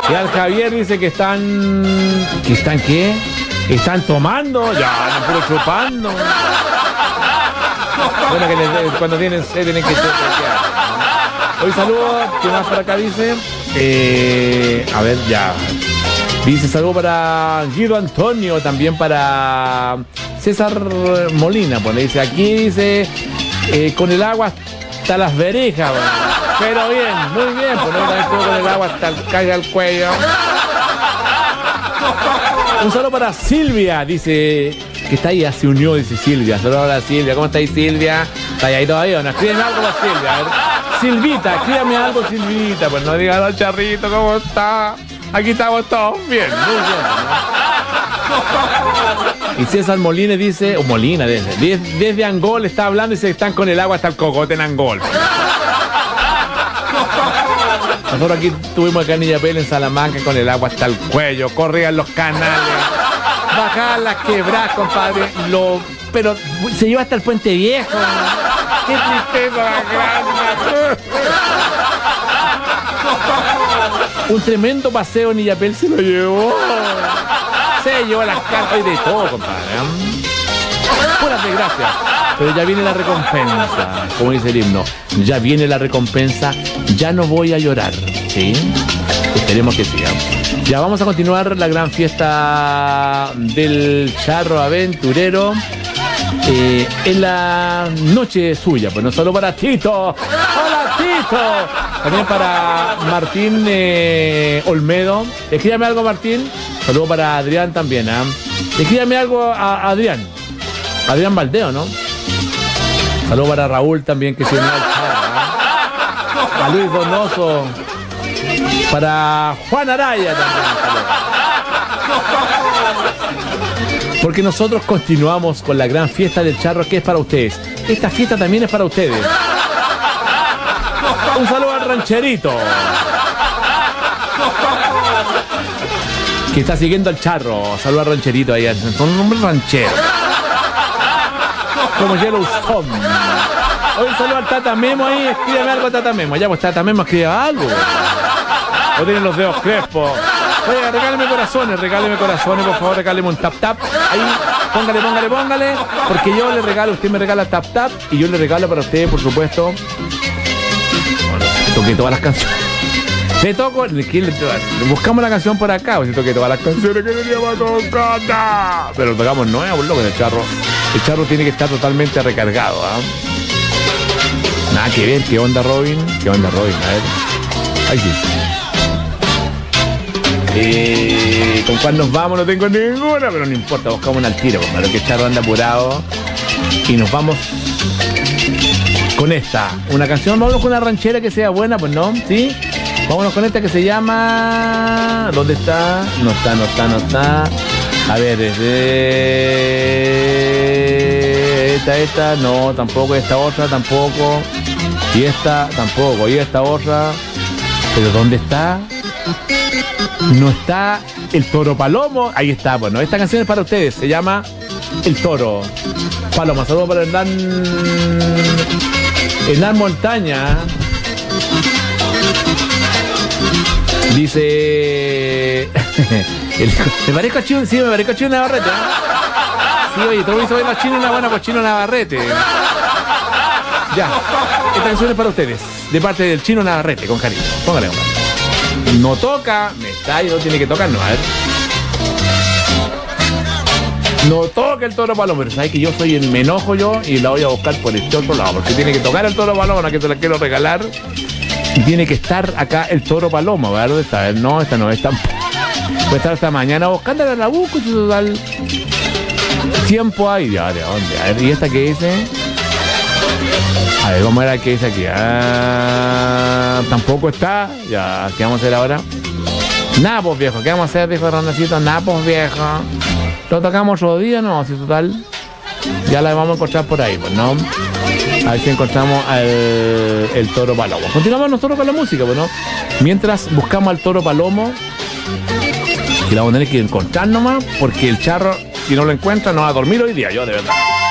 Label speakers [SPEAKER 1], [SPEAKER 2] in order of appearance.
[SPEAKER 1] Y al Javier dice que están... ¿Que están qué? ¿Están tomando? Ya, no, puro chupando. Bueno, que cuando tienen sed tienen que chequear. Hoy saludo, ¿qué más por acá dice? A ver, ya. Dice saludo para Guido Antonio, también para César Molina. Pues le dice, aquí dice, con el agua hasta las verejas. Bueno. Pero bien, muy bien, pues no también con el agua hasta el caiga el cuello. Un saludo para Silvia, dice que está ahí, ya se unió, dice Silvia. Saludos para Silvia, ¿cómo está ahí Silvia? ¿Está ahí todavía? No, escríbeme algo para Silvia. A ver. Silvita, escríbame algo Silvita, pues no digan al charrito, ¿cómo está? Aquí estamos todos bien, muy bien, ¿no? Y César Molina dice, o Molina desde Angol está hablando y se están con el agua hasta el cocote en Angol. Nosotros aquí tuvimos acá en Illapel, en Salamanca, con el agua hasta el cuello, corrían los canales, bajaban las quebradas, compadre, pero se lleva hasta el Puente Viejo. ¡Qué tristeza más grande! Un tremendo paseo en Illapel se lo llevó. Se llevó las cartas y de todo, compadre. Puras desgracias. Pero ya viene la recompensa, como dice el himno. Ya viene la recompensa, ya no voy a llorar, ¿sí? Esperemos que siga. Ya vamos a continuar la gran fiesta del charro aventurero en la noche suya. Pues no solo para Tito. ¡Hola, Tito! También para Martín Olmedo. Escríbame algo, Martín. Saludo para Adrián también, ¿eh? Escríbame algo a Adrián. Adrián Valdeo, ¿no? Saludos para Raúl también, que se unió al chat, ¿eh? A Luis Donoso. Para Juan Araya también. Porque nosotros continuamos con la gran fiesta del charro, que es para ustedes. Esta fiesta también es para ustedes. Un saludo al rancherito, que está siguiendo al charro. Saludo al rancherito ahí. Son un hombre ranchero, como Yellowstone. Hoy saludo al Tata Memo ahí. Escríbeme algo a Tata Memo. Ya, pues Tata Memo escriba algo. O tienen los dedos crespos. Oiga, regáleme corazones, por favor, regáleme un tap tap. Ahí, póngale. Porque yo le regalo, usted me regala tap tap. Y yo le regalo para usted, por supuesto. Bueno, toqué todas las canciones. Le toco, buscamos la canción por acá, pues toqué todas las canciones que teníamos tocar. Pero tocamos nuevos, loco, el charro. El charro tiene que estar totalmente recargado, ¿ah? Nada que ver, ¿qué onda, Robin? A ver. Ahí sí. ¿Con cuál nos vamos? No tengo ninguna, pero no importa, buscamos una al tiro, compadre, que el charro anda apurado. Y nos vamos con esta, una canción, vámonos con una ranchera que sea buena, pues no, ¿sí? Vámonos con esta que se llama... ¿Dónde está? No está. A ver, esta, no, tampoco, esta otra, tampoco. Y esta, tampoco, y esta otra. ¿Pero dónde está? No está el Toro Palomo. Ahí está, bueno, esta canción es para ustedes, se llama El Toro Paloma. Saludos para Hernán Montaña. Dice... me parezco a Chino, sí, me parezco a Chino Navarrete, ¿eh? Sí, oye, todo hizo ver a Chino, una buena por Chino Navarrete. Ya, esta canción es para ustedes, de parte del Chino Navarrete, con cariño. Póngale, hombre. No toca, me está y no tiene que tocar, no, a ver. No toca el Toro Paloma, pero sabes que yo me enojo yo y la voy a buscar por este otro lado, porque tiene que tocar el Toro Paloma, que se la quiero regalar. Y tiene que estar acá el Toro Paloma, ¿verdad? ¿Dónde está? No, esta no, esta puede estar hasta mañana buscándola, la busco, y total tiempo hay. Ya, ¿de dónde? A ver, ¿y esta qué dice? A ver, ¿cómo era que dice aquí? Tampoco está. Ya, ¿qué vamos a hacer ahora? Nada, pues viejo, ¿qué vamos a hacer, dijo Randacito? Nada, pues viejo. Lo tocamos otro día, no, si total. Ya la vamos a encontrar por ahí, pues, ¿no? A ver si encontramos el Toro Palomo. Continuamos nosotros con la música, pues, ¿no? Mientras buscamos al Toro Palomo, que la vamos a tener que encontrar nomás, porque el charro, si no lo encuentra, no va a dormir hoy día, yo de verdad.